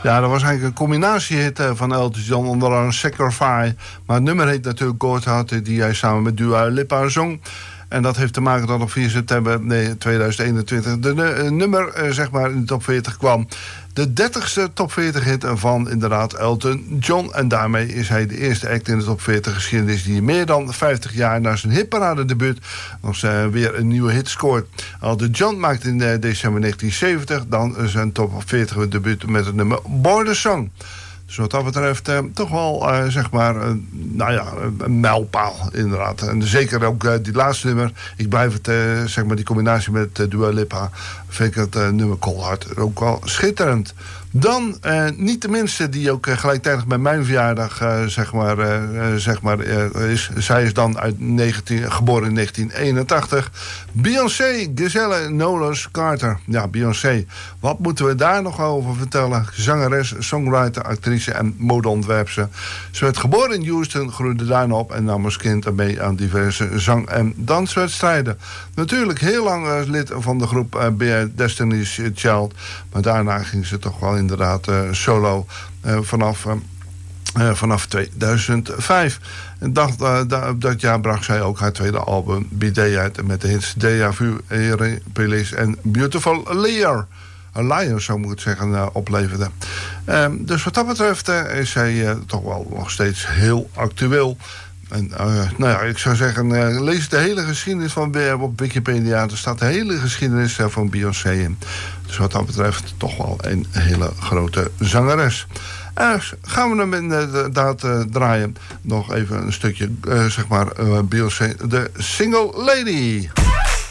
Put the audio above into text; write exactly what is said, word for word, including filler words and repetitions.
Ja, dat was eigenlijk een combinatiehit uh, van Elton John, onder andere Sacrifice. Maar het nummer heet natuurlijk Goat Heart, die hij samen met Dua Lipa zong. En dat heeft te maken dat op vier september nee, tweeduizend eenentwintig de uh, nummer uh, zeg maar in de top veertig kwam. De dertigste top veertig hit van inderdaad Elton John. En daarmee is hij de eerste act in de top veertig geschiedenis die meer dan vijftig jaar na zijn hitparade-debuut nog uh, weer een nieuwe hit scoort. Elton John maakte in uh, december negentien zeventig dan zijn top veertig debuut met het nummer Border Song. Dus wat dat betreft uh, toch wel, uh, zeg maar, uh, nou ja, een mijlpaal inderdaad. En zeker ook uh, die laatste nummer. Ik blijf het, uh, zeg maar, die combinatie met uh, Dua Lipa, vind ik het uh, nummer Cold Heart ook wel schitterend. Dan, uh, niet de minste die ook uh, gelijktijdig bij mijn verjaardag, uh, zeg maar, uh, uh, zeg maar uh, is. Zij is dan uit negentien, geboren in negentien eenentachtig. Beyoncé Giselle Knowles Carter. Ja, Beyoncé. Wat moeten we daar nog over vertellen? Zangeres, songwriter, actrice en modeontwerpster. Ze werd geboren in Houston, groeide daarna op en nam als kind mee aan diverse zang- en danswedstrijden. Natuurlijk heel lang uh, lid van de groep uh, Destiny's Child. Maar daarna ging ze toch wel inderdaad uh, solo uh, vanaf, uh, uh, vanaf tweeduizend vijf. En dat, uh, dat, dat jaar bracht zij ook haar tweede album B D uit met de hits Deja Vu, Police en Beautiful Liar. Een liar, zo moet ik het zeggen, uh, opleverde. Uh, dus wat dat betreft uh, is zij uh, toch wel nog steeds heel actueel. En, uh, nou ja, ik zou zeggen, uh, lees de hele geschiedenis van B M op Wikipedia. Er staat de hele geschiedenis uh, van Beyoncé in. Dus wat dat betreft toch wel een hele grote zangeres. Uh, gaan we hem inderdaad uh, draaien. Nog even een stukje, uh, zeg maar, uh, Beyoncé, de Single Lady.